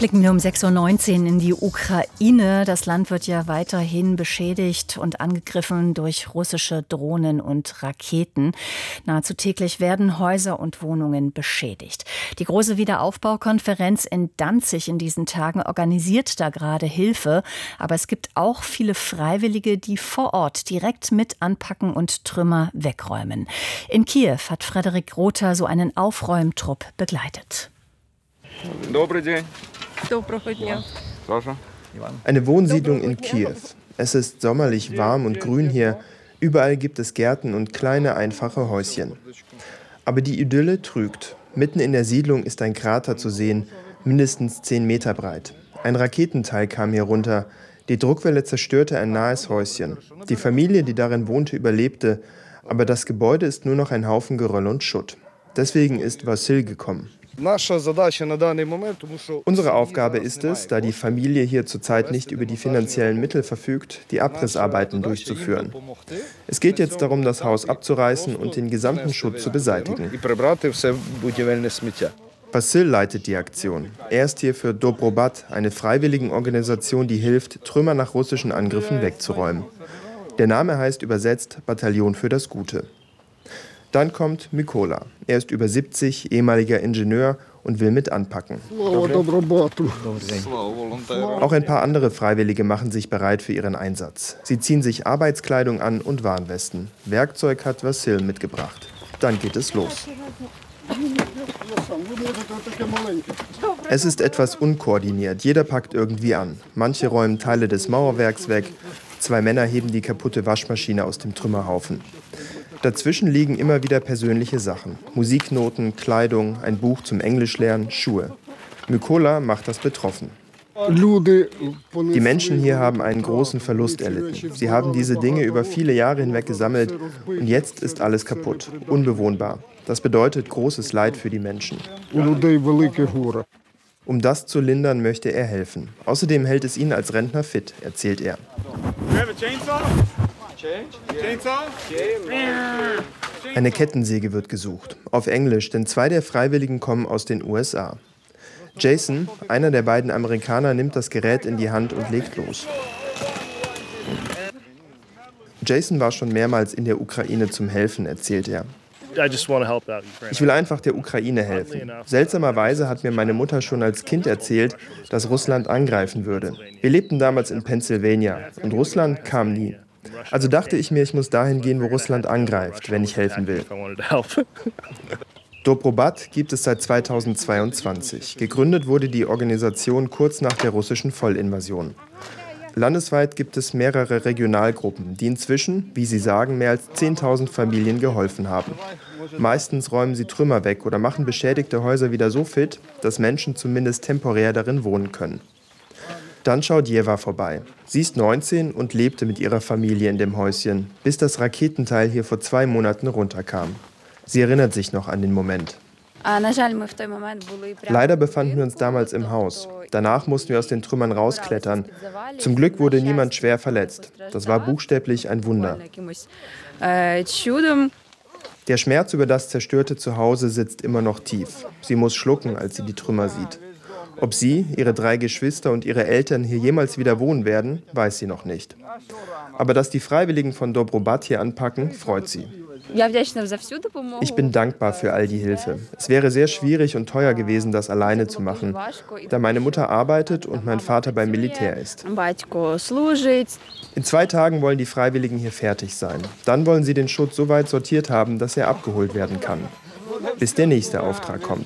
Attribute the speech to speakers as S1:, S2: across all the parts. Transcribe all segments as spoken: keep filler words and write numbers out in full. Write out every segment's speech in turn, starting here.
S1: Blicken wir um sechs Uhr neunzehn in die Ukraine. Das Land wird ja weiterhin beschädigt und angegriffen durch russische Drohnen und Raketen. Nahezu täglich werden Häuser und Wohnungen beschädigt. Die große Wiederaufbaukonferenz in Danzig in diesen Tagen organisiert da gerade Hilfe. Aber es gibt auch viele Freiwillige, die vor Ort direkt mit anpacken und Trümmer wegräumen. In Kiew hat Frederik Rother so einen Aufräumtrupp begleitet.
S2: Eine Wohnsiedlung in Kiew. Es ist sommerlich warm und grün hier. Überall gibt es Gärten und kleine, einfache Häuschen. Aber die Idylle trügt. Mitten in der Siedlung ist ein Krater zu sehen, mindestens zehn Meter breit. Ein Raketenteil kam hier runter. Die Druckwelle zerstörte ein nahes Häuschen. Die Familie, die darin wohnte, überlebte. Aber das Gebäude ist nur noch ein Haufen Geröll und Schutt. Deswegen ist Wassil gekommen. Unsere Aufgabe ist es, da die Familie hier zurzeit nicht über die finanziellen Mittel verfügt, die Abrissarbeiten durchzuführen. Es geht jetzt darum, das Haus abzureißen und den gesamten Schutt zu beseitigen. Wassil leitet die Aktion. Er ist hier für Dobrobat, eine Freiwilligenorganisation, die hilft, Trümmer nach russischen Angriffen wegzuräumen. Der Name heißt übersetzt Bataillon für das Gute. Dann kommt Mykola. Er ist über siebzig, ehemaliger Ingenieur und will mit anpacken. Auch ein paar andere Freiwillige machen sich bereit für ihren Einsatz. Sie ziehen sich Arbeitskleidung an und Warnwesten. Werkzeug hat Wassil mitgebracht. Dann geht es los. Es ist etwas unkoordiniert. Jeder packt irgendwie an. Manche räumen Teile des Mauerwerks weg. Zwei Männer heben die kaputte Waschmaschine aus dem Trümmerhaufen. Dazwischen liegen immer wieder persönliche Sachen. Musiknoten, Kleidung, ein Buch zum Englischlernen, Schuhe. Mykola macht das betroffen. Die Menschen hier haben einen großen Verlust erlitten. Sie haben diese Dinge über viele Jahre hinweg gesammelt und jetzt ist alles kaputt, unbewohnbar. Das bedeutet großes Leid für die Menschen. Um das zu lindern, möchte er helfen. Außerdem hält es ihn als Rentner fit, erzählt er. Eine Kettensäge wird gesucht, auf Englisch, denn zwei der Freiwilligen kommen aus den U S A. Jason, einer der beiden Amerikaner, nimmt das Gerät in die Hand und legt los. Jason war schon mehrmals in der Ukraine zum Helfen, erzählt er. Ich will einfach der Ukraine helfen. Seltsamerweise hat mir meine Mutter schon als Kind erzählt, dass Russland angreifen würde. Wir lebten damals in Pennsylvania und Russland kam nie. Also dachte ich mir, ich muss dahin gehen, wo Russland angreift, wenn ich helfen will. Dobrobat gibt es seit zweitausendzweiundzwanzig. Gegründet wurde die Organisation kurz nach der russischen Vollinvasion. Landesweit gibt es mehrere Regionalgruppen, die inzwischen, wie sie sagen, mehr als zehntausend Familien geholfen haben. Meistens räumen sie Trümmer weg oder machen beschädigte Häuser wieder so fit, dass Menschen zumindest temporär darin wohnen können. Dann schaut Jeva vorbei. Sie ist neunzehn und lebte mit ihrer Familie in dem Häuschen, bis das Raketenteil hier vor zwei Monaten runterkam. Sie erinnert sich noch an den Moment. Leider befanden wir uns damals im Haus. Danach mussten wir aus den Trümmern rausklettern. Zum Glück wurde niemand schwer verletzt. Das war buchstäblich ein Wunder. Der Schmerz über das zerstörte Zuhause sitzt immer noch tief. Sie muss schlucken, als sie die Trümmer sieht. Ob sie, ihre drei Geschwister und ihre Eltern hier jemals wieder wohnen werden, weiß sie noch nicht. Aber dass die Freiwilligen von Dobrobat hier anpacken, freut sie. Ich bin dankbar für all die Hilfe. Es wäre sehr schwierig und teuer gewesen, das alleine zu machen, da meine Mutter arbeitet und mein Vater beim Militär ist. In zwei Tagen wollen die Freiwilligen hier fertig sein. Dann wollen sie den Schutt so weit sortiert haben, dass er abgeholt werden kann, bis der nächste Auftrag kommt.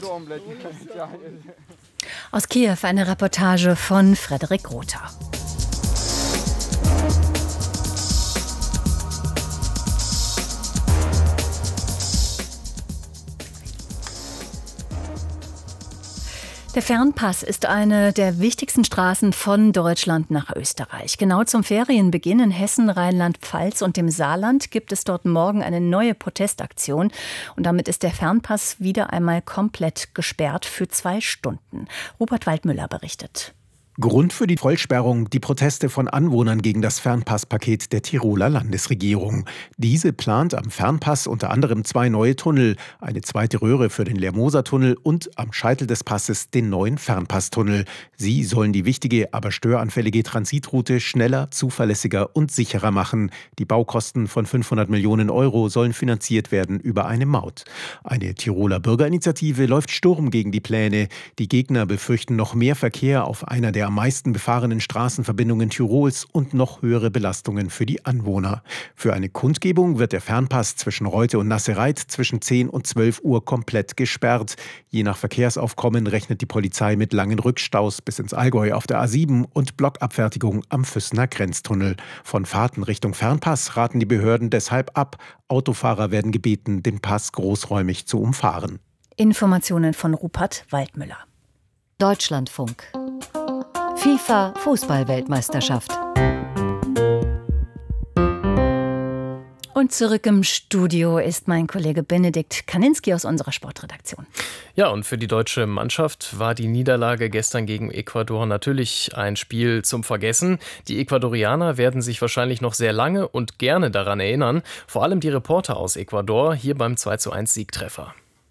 S1: Aus Kiew eine Reportage von Frederik Rother. Der Fernpass ist eine der wichtigsten Straßen von Deutschland nach Österreich. Genau zum Ferienbeginn in Hessen, Rheinland-Pfalz und dem Saarland gibt es dort morgen eine neue Protestaktion. Und damit ist der Fernpass wieder einmal komplett gesperrt für zwei Stunden. Rupert Waldmüller berichtet.
S3: Grund für die Vollsperrung die Proteste von Anwohnern gegen das Fernpasspaket der Tiroler Landesregierung. Diese plant am Fernpass unter anderem zwei neue Tunnel, eine zweite Röhre für den Lermoser-Tunnel und am Scheitel des Passes den neuen Fernpasstunnel. Sie sollen die wichtige, aber störanfällige Transitroute schneller, zuverlässiger und sicherer machen. Die Baukosten von fünfhundert Millionen Euro sollen finanziert werden über eine Maut. Eine Tiroler Bürgerinitiative läuft Sturm gegen die Pläne. Die Gegner befürchten noch mehr Verkehr auf einer der am meisten befahrenen Straßenverbindungen Tirols und noch höhere Belastungen für die Anwohner. Für eine Kundgebung wird der Fernpass zwischen Reute und Nassereit zwischen zehn und zwölf Uhr komplett gesperrt. Je nach Verkehrsaufkommen rechnet die Polizei mit langen Rückstaus bis ins Allgäu auf der A sieben und Blockabfertigung am Füssener Grenztunnel. Von Fahrten Richtung Fernpass raten die Behörden deshalb ab. Autofahrer werden gebeten, den Pass großräumig zu umfahren.
S1: Informationen von Rupert Waldmüller.
S4: Deutschlandfunk. FIFA-Fußball-Weltmeisterschaft.
S1: Und zurück im Studio ist mein Kollege Benedikt Kaninski aus unserer Sportredaktion.
S5: Ja, und für die deutsche Mannschaft war die Niederlage gestern gegen Ecuador natürlich ein Spiel zum Vergessen. Die Ecuadorianer werden sich wahrscheinlich noch sehr lange und gerne daran erinnern. Vor allem die Reporter aus Ecuador hier beim zwei zu eins Siegtreffer.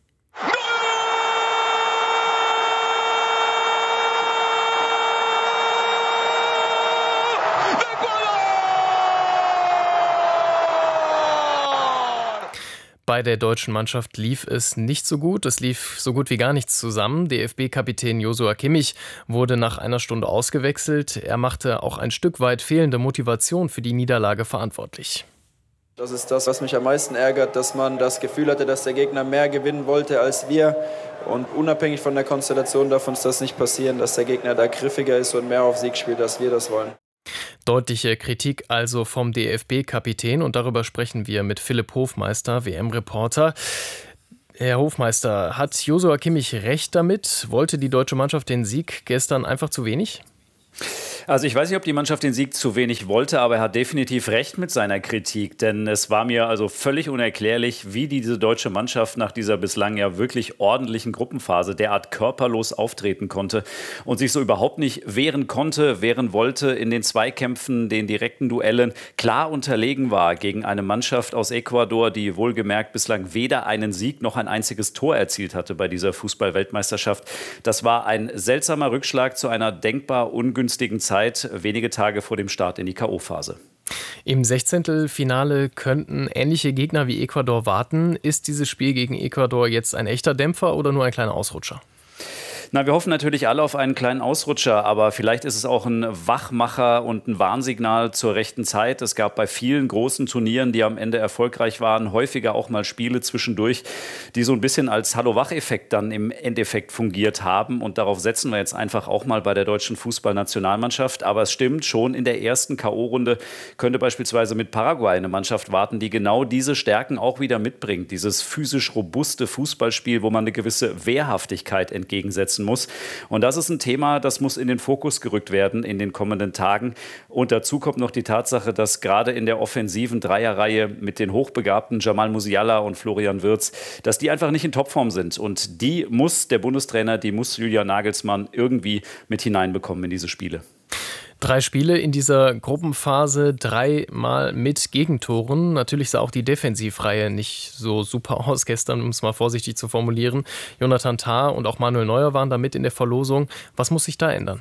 S5: Bei der deutschen Mannschaft lief es nicht so gut. Es lief so gut wie gar nichts zusammen. D F B-Kapitän Joshua Kimmich wurde nach einer Stunde ausgewechselt. Er machte auch ein Stück weit fehlende Motivation für die Niederlage verantwortlich.
S6: Das ist das, was mich am meisten ärgert, dass man das Gefühl hatte, dass der Gegner mehr gewinnen wollte als wir. Und unabhängig von der Konstellation darf uns das nicht passieren, dass der Gegner da griffiger ist und mehr auf Sieg spielt, als wir das wollen.
S5: Deutliche Kritik also vom D F B-Kapitän und darüber sprechen wir mit Philipp Hofmeister, W M-Reporter. Herr Hofmeister, hat Joshua Kimmich recht damit? Wollte die deutsche Mannschaft den Sieg gestern einfach zu wenig?
S7: Also ich weiß nicht, ob die Mannschaft den Sieg zu wenig wollte, aber er hat definitiv recht mit seiner Kritik, denn es war mir also völlig unerklärlich, wie diese deutsche Mannschaft nach dieser bislang ja wirklich ordentlichen Gruppenphase derart körperlos auftreten konnte und sich so überhaupt nicht wehren konnte, wehren wollte in den Zweikämpfen, den direkten Duellen, klar unterlegen war gegen eine Mannschaft aus Ecuador, die wohlgemerkt bislang weder einen Sieg noch ein einziges Tor erzielt hatte bei dieser Fußball-Weltmeisterschaft. Das war ein seltsamer Rückschlag zu einer denkbar ungünstigen Zeit. Zeit, wenige Tage vor dem Start in die K O-Phase.
S5: Im Sechzehntelfinale könnten ähnliche Gegner wie Ecuador warten. Ist dieses Spiel gegen Ecuador jetzt ein echter Dämpfer oder nur ein kleiner Ausrutscher?
S7: Na, wir hoffen natürlich alle auf einen kleinen Ausrutscher, aber vielleicht ist es auch ein Wachmacher und ein Warnsignal zur rechten Zeit. Es gab bei vielen großen Turnieren, die am Ende erfolgreich waren, häufiger auch mal Spiele zwischendurch, die so ein bisschen als Hallo-Wach-Effekt dann im Endeffekt fungiert haben. Und darauf setzen wir jetzt einfach auch mal bei der deutschen Fußballnationalmannschaft. Aber es stimmt, schon in der ersten K O-Runde könnte beispielsweise mit Paraguay eine Mannschaft warten, die genau diese Stärken auch wieder mitbringt. Dieses physisch robuste Fußballspiel, wo man eine gewisse Wehrhaftigkeit entgegensetzen muss. Und das ist ein Thema, das muss in den Fokus gerückt werden in den kommenden Tagen. Und dazu kommt noch die Tatsache, dass gerade in der offensiven Dreierreihe mit den hochbegabten Jamal Musiala und Florian Wirtz, dass die einfach nicht in Topform sind. Und die muss der Bundestrainer, die muss Julian Nagelsmann irgendwie mit hineinbekommen in diese Spiele.
S5: Drei Spiele in dieser Gruppenphase, dreimal mit Gegentoren. Natürlich sah auch die Defensivreihe nicht so super aus gestern, um es mal vorsichtig zu formulieren. Jonathan Tah und auch Manuel Neuer waren da mit in der Verlosung. Was muss sich da ändern?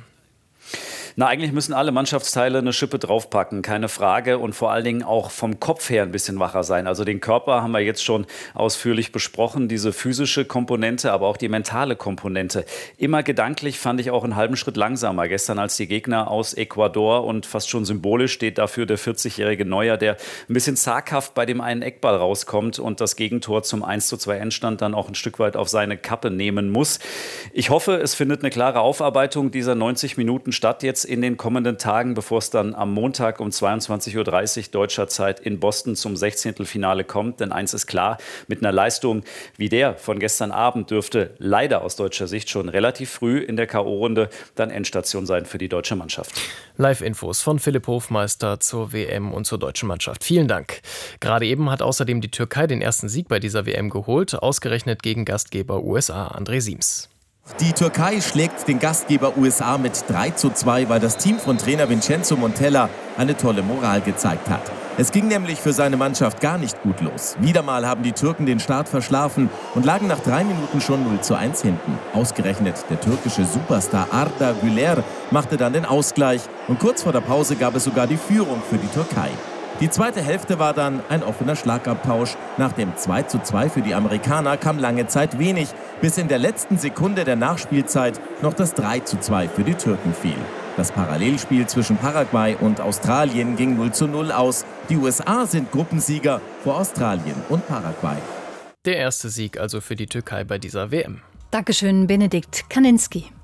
S7: Na, eigentlich müssen alle Mannschaftsteile eine Schippe draufpacken, keine Frage. Und vor allen Dingen auch vom Kopf her ein bisschen wacher sein. Also den Körper haben wir jetzt schon ausführlich besprochen, diese physische Komponente, aber auch die mentale Komponente. Immer gedanklich fand ich auch einen halben Schritt langsamer. Gestern als die Gegner aus Ecuador und fast schon symbolisch steht dafür der vierzigjährige Neuer, der ein bisschen zaghaft bei dem einen Eckball rauskommt und das Gegentor zum eins zu zwei Endstand dann auch ein Stück weit auf seine Kappe nehmen muss. Ich hoffe, es findet eine klare Aufarbeitung dieser neunzig Minuten statt jetzt in den kommenden Tagen, bevor es dann am Montag um zweiundzwanzig Uhr dreißig deutscher Zeit in Boston zum Sechzehntelfinale kommt. Denn eins ist klar, mit einer Leistung wie der von gestern Abend dürfte leider aus deutscher Sicht schon relativ früh in der K O-Runde dann Endstation sein für die deutsche Mannschaft.
S5: Live-Infos von Philipp Hofmeister zur W M und zur deutschen Mannschaft. Vielen Dank. Gerade eben hat außerdem die Türkei den ersten Sieg bei dieser W M geholt, ausgerechnet gegen Gastgeber U S A. André Siems.
S8: Die Türkei schlägt den Gastgeber U S A mit drei zu zwei, weil das Team von Trainer Vincenzo Montella eine tolle Moral gezeigt hat. Es ging nämlich für seine Mannschaft gar nicht gut los. Wieder mal haben die Türken den Start verschlafen und lagen nach drei Minuten schon null zu eins hinten. Ausgerechnet der türkische Superstar Arda Güler machte dann den Ausgleich und kurz vor der Pause gab es sogar die Führung für die Türkei. Die zweite Hälfte war dann ein offener Schlagabtausch. Nach dem zwei zu zwei für die Amerikaner kam lange Zeit wenig, bis in der letzten Sekunde der Nachspielzeit noch das drei zu zwei für die Türken fiel. Das Parallelspiel zwischen Paraguay und Australien ging null zu null aus. Die U S A sind Gruppensieger vor Australien und Paraguay.
S5: Der erste Sieg also für die Türkei bei dieser W M.
S1: Dankeschön, Benedikt Kaninski.